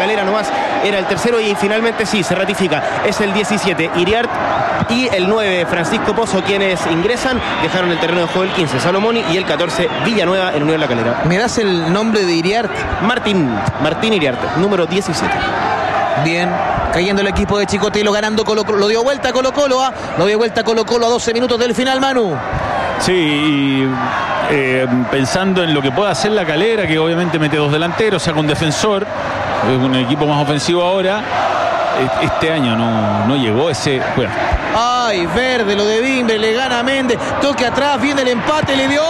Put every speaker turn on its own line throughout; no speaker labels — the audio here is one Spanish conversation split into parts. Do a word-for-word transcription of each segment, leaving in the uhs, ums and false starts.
Calera nomás era el tercero y finalmente sí, se ratifica. Es el diecisiete, Iriart, y el nueve, Francisco Pozo, quienes ingresan. Dejaron el terreno de juego el quince, Salomoni, y el catorce, Villanueva, en Unión La Calera.
¿Me das el nombre de Iriart?
Martín, Martín Iriart, número diecisiete.
Bien, cayendo el equipo de Chicotelo, ganando Colo Colo. Lo dio vuelta Colo Colo, ¿ah? Lo dio vuelta Colo Colo a doce minutos del final, Manu.
Sí, y eh, pensando en lo que pueda hacer La Calera, que obviamente mete dos delanteros, saca un defensor, es un equipo más ofensivo ahora. Este año no, no llegó ese... Bueno.
Ay, verde, lo de Bimber, le gana a Méndez, toque atrás, viene el empate, le dio...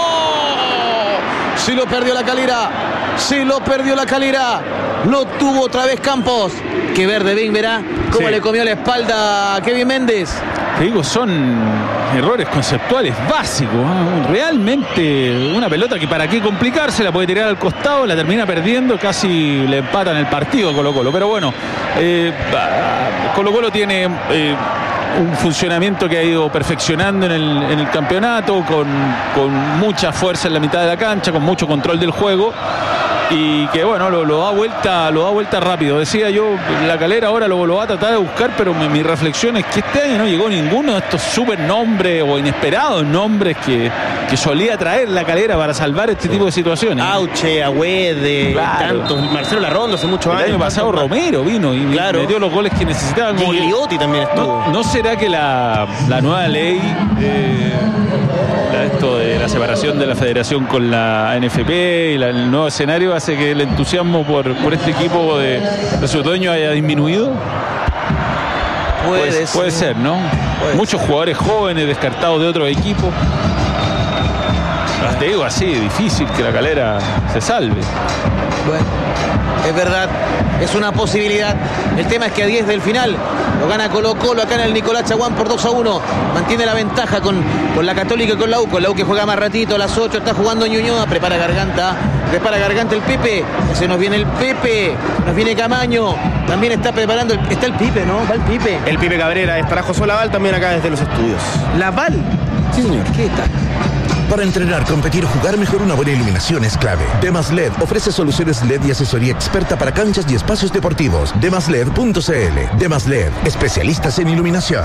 Se lo perdió La Calera, se lo perdió La Calera, lo tuvo otra vez Campos. Que verde Bimber, ¿ah? Cómo sí. Le comió la espalda a Kevin Méndez.
Te digo, son errores conceptuales básicos, ¿eh? Realmente una pelota que para qué complicarse, la puede tirar al costado, la termina perdiendo, casi le empatan el partido a Colo Colo. Pero bueno, eh, Colo Colo tiene eh, un funcionamiento que ha ido perfeccionando en el, en el campeonato, con, con mucha fuerza en la mitad de la cancha, con mucho control del juego. Y que bueno, lo, lo da vuelta, lo da vuelta rápido. Decía yo, La Calera ahora lo, lo va a tratar de buscar, pero mi, mi reflexión es que este año no llegó ninguno de estos super nombres o inesperados nombres que, que solía traer La Calera para salvar este sí. tipo de situaciones.
Auche, Agüede, claro. tantos, Marcelo Larrondo hace muchos
el
años.
El año pasado Romero vino y claro. metió los goles que necesitaban.
Gigliotti también estuvo.
¿No, ¿No será que la, la nueva ley, eh, la, esto de la separación de la federación con la N F P y la, el nuevo escenario hace que el entusiasmo por, por este equipo de, de su dueño haya disminuido?
Puede,
puede, puede ser, ¿no? Puede Muchos ser. Jugadores jóvenes descartados de otros equipos. Te digo así, difícil que La Calera se salve.
Bueno, es verdad, es una posibilidad. El tema es que a diez del final lo gana Colo Colo acá en el Nicolás Chaguán por dos a uno. Mantiene la ventaja con, con la Católica y con la U. Con la U que juega más ratito, a las ocho está jugando Ñuñoa. Prepara Garganta, prepara Garganta el Pepe. Se nos viene el Pepe, nos viene Camaño. También está preparando, el, está el Pipe, ¿no? Va el Pipe.
El Pipe Cabrera, estará Josué Laval también acá desde los estudios.
¿Laval?
Sí, señor.
¿Qué tal?
Para entrenar, competir o jugar mejor, una buena iluminación es clave. Demas L E D ofrece soluciones L E D y asesoría experta para canchas y espacios deportivos. demas led punto c l. Demas L E D, especialistas en iluminación.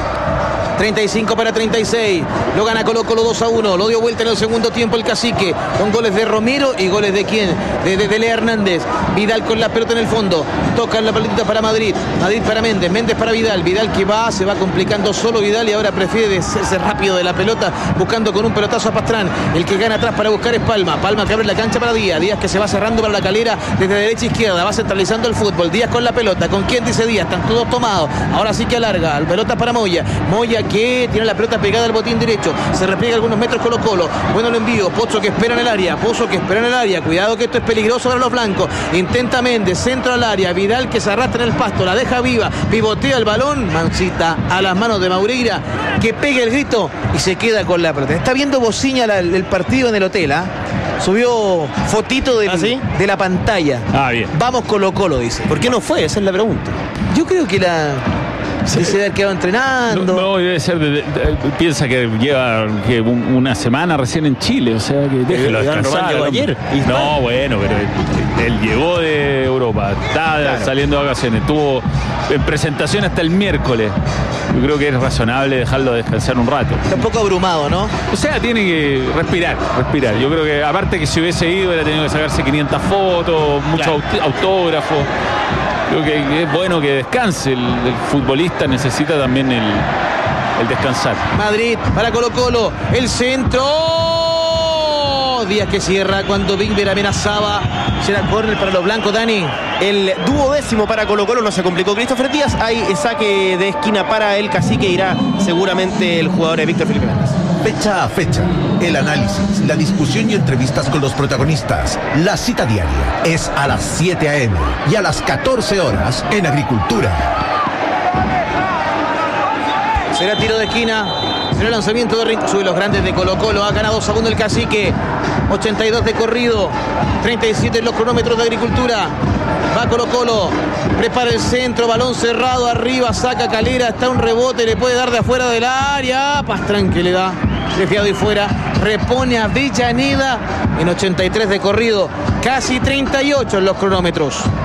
treinta y cinco para treinta y seis. Lo gana Colo Colo dos a uno. Lo dio vuelta en el segundo tiempo el Cacique. Con goles de Romero y goles de quién? De, de, de Lea Hernández. Vidal con la pelota en el fondo. Toca la pelotita para Madrid. Madrid para Méndez. Méndez para Vidal. Vidal que va, se va complicando solo Vidal y ahora prefiere deshacerse rápido de la pelota, buscando con un pelotazo a Pastrán. El que gana atrás para buscar es Palma. Palma que abre la cancha para Díaz. Díaz que se va cerrando para La Calera desde derecha a izquierda. Va centralizando el fútbol. Díaz con la pelota. ¿Con quién dice Díaz? Están todos tomados. Ahora sí que alarga. La pelota para Moya. Moya que tiene la pelota pegada al botín derecho, se repliega algunos metros Colo Colo, bueno el envío, Pozo que espera en el área, Pozo que espera en el área, cuidado que esto es peligroso para los blancos, intenta Méndez, centro al área, Vidal que se arrastra en el pasto, la deja viva, pivotea el balón, Mancita a las manos de Maureira, que pega el grito y se queda con la pelota. Está viendo Bociña la, el partido en el hotel, ¿ah? ¿eh? Subió fotito del, ¿Ah, sí? de la pantalla.
Ah, bien.
Vamos Colo Colo, dice.
¿Por qué no fue? Esa es la pregunta.
Yo creo que la... Se debe haber quedado entrenando.
No, no debe ser. De, de, de, piensa que lleva que un, una semana recién en Chile, o sea que déjelo descansar.
Ayer.
No, bueno, pero él, él llegó de Europa, está claro. saliendo de vacaciones, tuvo en presentación hasta el miércoles. Yo creo que es razonable dejarlo descansar un rato.
Está un poco abrumado, ¿no?
O sea, tiene que respirar, respirar. Yo creo que aparte que si hubiese ido, hubiera tenido que sacarse quinientas fotos, muchos claro. autógrafos. Creo que es bueno que descanse. El, el futbolista necesita también el, el descansar.
Madrid para Colo Colo. El centro. Díaz que cierra cuando Bimber amenazaba. Será córner para los blancos, Dani.
El duodécimo para Colo Colo, no se complicó Christopher Díaz. Hay saque de esquina para el Cacique. Irá seguramente el jugador de Víctor Felipe Méndez.
Fecha a fecha, el análisis, la discusión y entrevistas con los protagonistas. La cita diaria es a las siete a eme y a las catorce horas en Agricultura.
Será tiro de esquina, será lanzamiento de Rincón. Sube los grandes de Colo Colo, ha ganado segundo el Cacique. ochenta y dos de corrido, treinta y siete en los cronómetros de Agricultura. Va Colo Colo, prepara el centro, balón cerrado arriba, saca Calera, está un rebote, le puede dar de afuera del área. Pastrán que le da, desviado y fuera, repone a Avellaneda en ochenta y tres de corrido, casi treinta y ocho en los cronómetros.